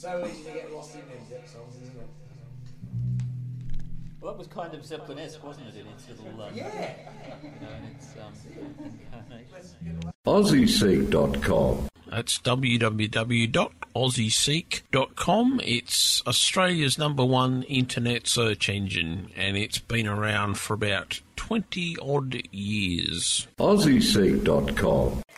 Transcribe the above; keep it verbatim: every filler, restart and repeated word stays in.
so easy to get lost in them Zepp songs, isn't it? Well, that was kind of Zeppelin-esque, wasn't it, in its little... Um, yeah. You know, in its um, incarnation. Aussie Seek dot com. That's w w w dot aussie seek dot com. It's Australia's number one internet search engine, and it's been around for about twenty odd years. Aussie Seek dot com.